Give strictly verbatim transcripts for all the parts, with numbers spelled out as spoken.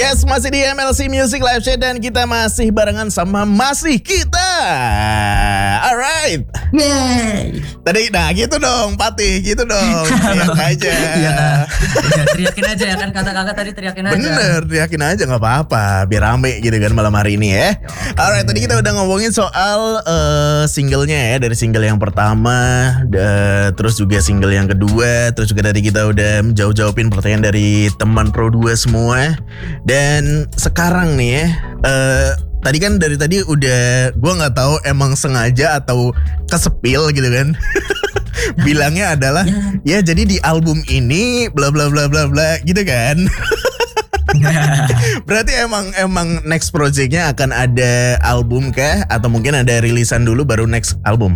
Yes, masih di M L C Music Live Chat dan kita masih barengan sama Masih Kita. Alright. Yeay. Tadi, nah gitu dong, Patih, gitu dong. Teriak aja. Iya kak. Ya, teriakin aja ya kan kata kakak tadi teriakin aja. Bener, teriakin aja gak apa-apa. Biar rame gitu kan malam hari ini ya. Alright, tadi kita udah ngomongin soal uh, singlenya ya. Dari single yang pertama, da, terus juga single yang kedua. Terus juga tadi kita udah menjawab-jawabin pertanyaan dari teman Pro dua semua. Dan sekarang nih ya, uh, tadi kan dari tadi udah, gue nggak tahu emang sengaja atau kesepil gitu kan. Bilangnya adalah ya jadi di album ini bla bla bla bla bla gitu kan. Berarti emang emang next projectnya akan ada album kah? Atau mungkin ada rilisan dulu baru next album?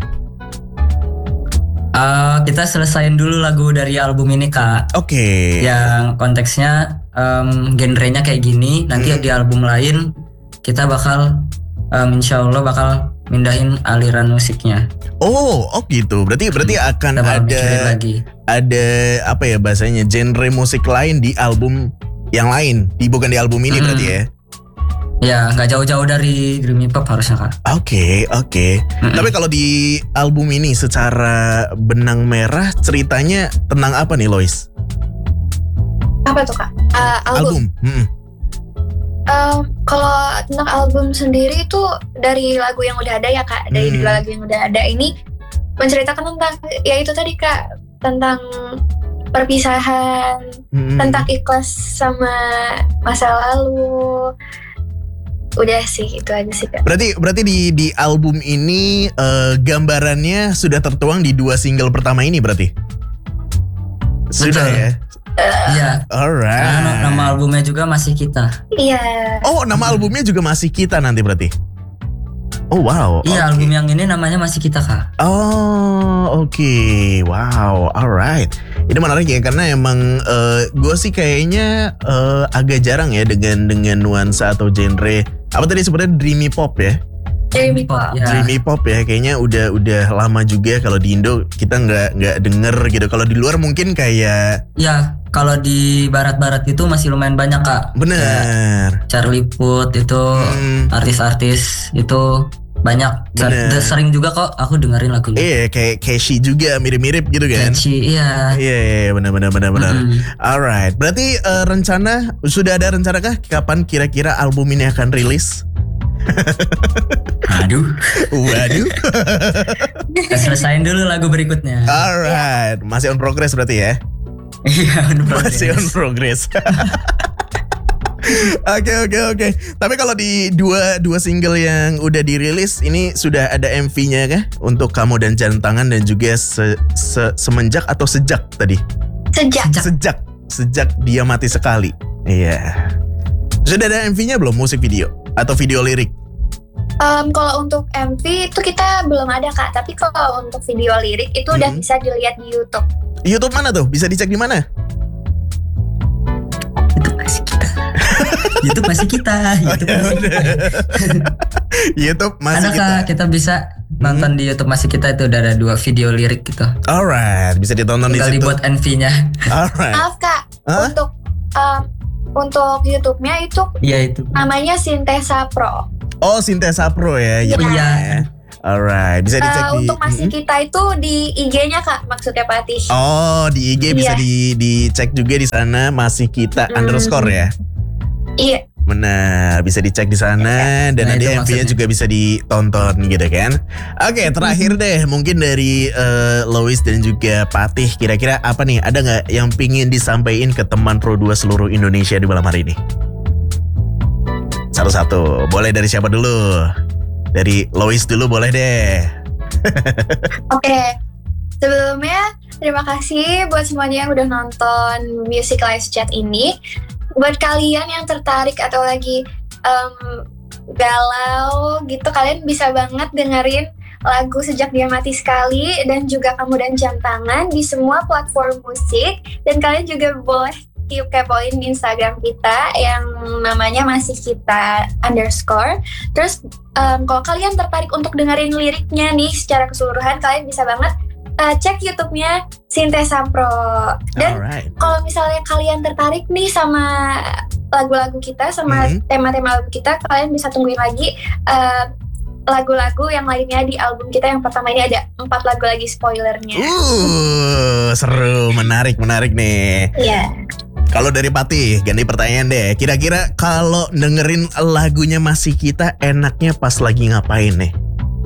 Uh, kita selesain dulu lagu dari album ini kak. Oke. Okay. Yang konteksnya um, genrenya kayak gini. Nanti hmm. di album lain kita bakal um, insya Allah bakal mindahin aliran musiknya. Oh, oh gitu. Berarti berarti hmm. akan ada lagi. ada apa ya bahasanya, genre musik lain di album yang lain. Di bukan di album ini hmm. berarti ya. Ya, nggak jauh-jauh dari Dreamy Pop harusnya kak. Oke, okay, oke. Okay. Mm-hmm. Tapi kalau di album ini secara benang merah ceritanya tentang apa nih, Lois? Apa tuh kak? Uh, album. Album. Mm-hmm. Uh, kalau tentang album sendiri itu dari lagu yang udah ada ya kak, dari hmm. dua lagu yang udah ada ini menceritakan tentang ya itu tadi kak, tentang perpisahan, hmm. tentang ikhlas sama masa lalu. Udah sih, itu aja sih kak. Berarti berarti di di album ini uh, gambarannya sudah tertuang di dua single pertama ini berarti? Sudah Betul. ya? Iya. Uh, Alright. Nah, nama albumnya juga Masih Kita. Iya. Oh, nama albumnya juga Masih Kita nanti berarti? Oh wow. Iya, okay. album yang ini namanya Masih Kita kak. Oh oke, okay. Wow, alright. Ini menarik ya karena emang uh, gue sih kayaknya uh, agak jarang ya dengan dengan nuansa atau genre apa tadi sebenarnya dreamy pop ya. Dreamy Pop. Ya. Dreamy Pop ya, kayaknya udah udah lama juga kalau di Indo kita nggak nggak denger gitu. Kalau di luar mungkin kayak. Ya, kalau di barat-barat itu masih lumayan banyak kak. Bener. Kayak Charlie Puth itu hmm. artis-artis itu banyak. Bener. Sering juga kok aku dengerin lagunya. Iya, kayak Casey juga mirip-mirip gitu kan. Casey, iya. Iya, iya benar-benar benar-benar. Mm-hmm. Alright, berarti uh, rencana sudah ada rencana kah kapan kira-kira album ini akan rilis? Aduh. Waduh. Kita selesain dulu lagu berikutnya. Alright, masih on progress berarti ya? Iya, on progress. Masih on progress. Oke oke oke. Tapi kalau di dua dua single yang udah dirilis ini sudah ada M V-nya kah untuk Kamu dan Jam Tangan dan juga se, se, semenjak atau sejak tadi? Sejak. Sejak. Sejak Dia Mati Sekali. Iya. Sudah ada M V-nya belum, musik video atau video lirik? Um, kalau untuk M V itu kita belum ada kak, tapi kalau untuk video lirik itu hmm. udah bisa dilihat di YouTube. YouTube mana tuh? Bisa dicek di mana? YouTube Masih Kita. YouTube Masih Kita. YouTube oh, Masih Kita. YouTube Masih Ada Kita. Kak, kita bisa nonton hmm. di YouTube Masih Kita itu udah ada dua video lirik gitu. Alright, bisa ditonton tinggal di situ. Dibuat M V-nya. Alright. Maaf kak, huh? untuk um, untuk YouTube-nya itu Iya itu. namanya Sintesa Pro. Oh, Sintesa Pro ya. Iya. Iya. Alright, bisa dicek uh, di. Untuk Masih mm-hmm. Kita itu di I G-nya kak, maksudnya Patih. Oh, di I G bisa iya. di dicek juga di sana Masih Kita mm. underscore ya. Iya. Benar, bisa dicek di sana dan nah, nanti M V-nya juga bisa ditonton gitu kan. Oke, terakhir deh mungkin dari uh, Lois dan juga Patih, kira-kira apa nih? Ada nggak yang pingin disampaikan ke teman Pro dua seluruh Indonesia di malam hari ini? Satu-satu, boleh dari siapa dulu? Dari Lois dulu boleh deh. Oke, sebelumnya terima kasih buat semuanya yang udah nonton Music Live Chat ini. Buat kalian yang tertarik atau lagi um, galau gitu, kalian bisa banget dengerin lagu Sejak Dia Mati Sekali dan juga Kamu dan Jam Tangan di semua platform musik. Dan kalian juga boleh kepoin di Instagram kita yang namanya Masih Kita underscore. Terus um, kalau kalian tertarik untuk dengerin liriknya nih secara keseluruhan, kalian bisa banget uh, cek YouTube-nya Sintesa Pro. Dan Alright. kalau misalnya kalian tertarik nih sama lagu-lagu kita sama Mhm. tema-tema album kita, kalian bisa tungguin lagi uh, lagu-lagu yang lainnya di album kita. Yang pertama ini ada empat lagu lagi spoilernya. Uh, seru, menarik, menarik nih. Iya. Kalau dari Patih, ganti pertanyaan deh. Kira-kira kalau dengerin lagunya Masih Kita enaknya pas lagi ngapain nih?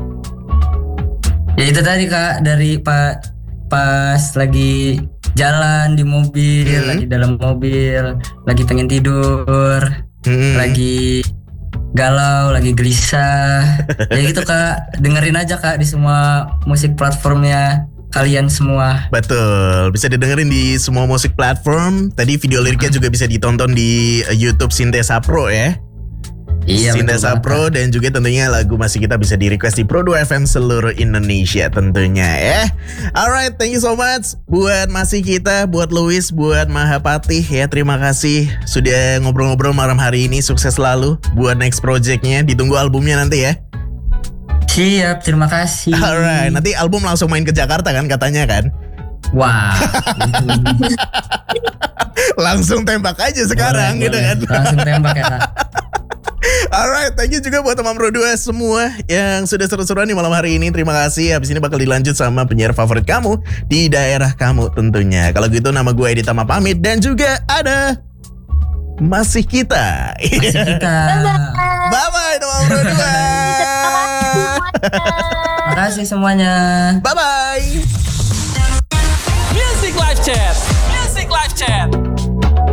Ya itu tadi Kak, dari pak pas lagi jalan di mobil, Hmm. lagi dalam mobil, lagi pengen tidur, Hmm. lagi galau, lagi gelisah. Ya gitu Kak, dengerin aja Kak di semua musik platformnya kalian semua. Betul, bisa didengerin di semua musik platform. Tadi video liriknya juga bisa ditonton di uh, YouTube Sintesa Pro ya. Iya, betul Sintesa banget, Pro, Kak. dan juga tentunya lagu Masih Kita bisa di request di Pro dua F M seluruh Indonesia tentunya ya. Alright, thank you so much buat Masih Kita, buat Louis, buat Mahapatih ya. Terima kasih sudah ngobrol-ngobrol malam hari ini. Sukses selalu buat next projectnya. Ditunggu albumnya nanti ya. Siap, terima kasih. Alright, nanti album langsung main ke Jakarta kan katanya kan? Wah, Langsung tembak aja sekarang boleh, gitu boleh. kan. Langsung tembak ya Kak. Alright, thank you juga buat teman Pro dua semua yang sudah seru-seruan di malam hari ini. Terima kasih. Habis ini bakal dilanjut sama penyiar favorit kamu di daerah kamu tentunya. Kalau gitu nama gue Edi Tama pamit, dan juga ada Masih Kita. Masih kita. Bye-bye teman Pro dua. Makasih semuanya. Bye-bye. Music Live Chat. Music Live Chat.